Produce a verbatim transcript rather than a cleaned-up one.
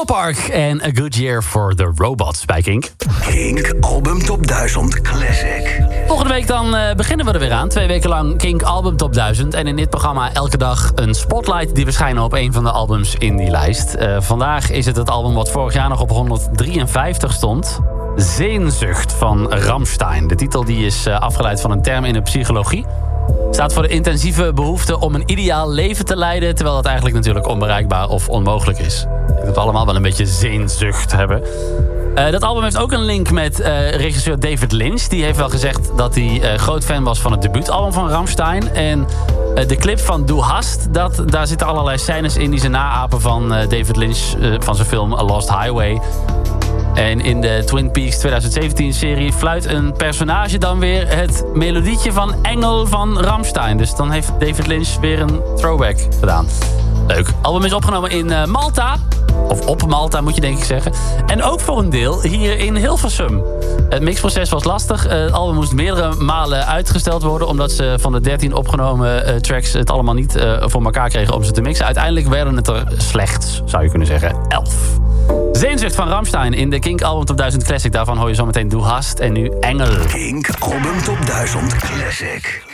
Linkin Park en A Good Year for the Robots bij Kink. Kink Album Top duizend Classic. Volgende week dan uh, beginnen we er weer aan. Twee weken lang Kink Album Top duizend. En in dit programma elke dag een spotlight die verschijnen op een van de albums in die lijst. Uh, vandaag is het het album wat vorig jaar nog op honderddrieënvijftig stond. Sehnsucht van Rammstein. De titel die is uh, afgeleid van een term in de psychologie. Staat voor de intensieve behoefte om een ideaal leven te leiden, terwijl dat eigenlijk natuurlijk onbereikbaar of onmogelijk is. Ik denk dat we allemaal wel een beetje zeenzucht hebben. Uh, dat album heeft ook een link met uh, regisseur David Lynch. Die heeft wel gezegd dat hij uh, groot fan was van het debuutalbum van Rammstein. En uh, de clip van Du Hast, dat, daar zitten allerlei scènes in die ze naapen van uh, David Lynch, uh, van zijn film A Lost Highway. En in de Twin Peaks twintig zeventien-serie fluit een personage dan weer het melodietje van Engel van Rammstein. Dus dan heeft David Lynch weer een throwback gedaan. Leuk. Het album is opgenomen in uh, Malta. Of op Malta moet je denk ik zeggen. En ook voor een deel hier in Hilversum. Het mixproces was lastig. Het album moest meerdere malen uitgesteld worden, omdat ze van de dertien opgenomen uh, tracks het allemaal niet uh, voor elkaar kregen om ze te mixen. Uiteindelijk werden het er slechts, zou je kunnen zeggen, elf. Sehnsucht van Rammstein in de Kink Album Top duizend Classic. Daarvan hoor je zometeen Du Hast en nu Engel. Kink Album Top duizend Classic.